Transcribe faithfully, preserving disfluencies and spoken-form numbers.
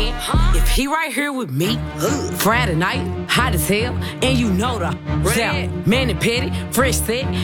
man. If he right here with me, Friday night, hot as hell, and you know the red, man and petty, fresh set.